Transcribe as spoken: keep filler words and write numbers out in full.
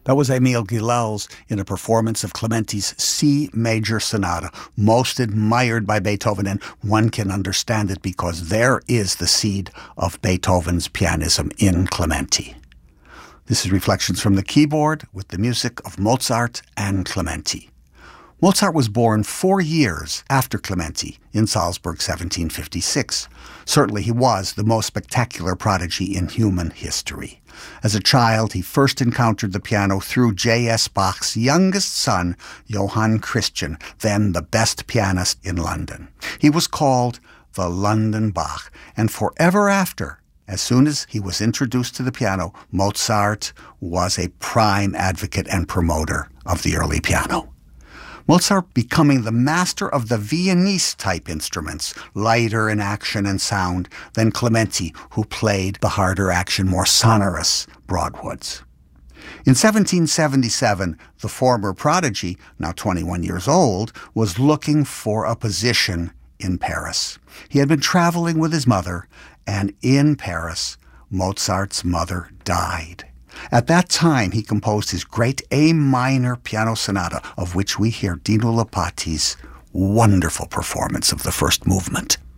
That was Émile Gilels in a performance of Clementi's C Major Sonata, most admired by Beethoven, and one can understand it because there is the seed of Beethoven's pianism in Clementi. This is Reflections from the Keyboard with the music of Mozart and Clementi. Mozart was born four years after Clementi in Salzburg, seventeen fifty-six. Certainly he was the most spectacular prodigy in human history. As a child, he first encountered the piano through J S Bach's youngest son, Johann Christian, then the best pianist in London. He was called the London Bach, and forever after, as soon as he was introduced to the piano, Mozart was a prime advocate and promoter of the early piano. Mozart becoming the master of the Viennese-type instruments, lighter in action and sound than Clementi, who played the harder action, more sonorous Broadwoods. In seventeen seventy-seven, the former prodigy, now twenty-one years old, was looking for a position in Paris. He had been traveling with his mother, and in Paris, Mozart's mother died. At that time, he composed his great A minor piano sonata, of which we hear Dino Lopati's wonderful performance of the first movement.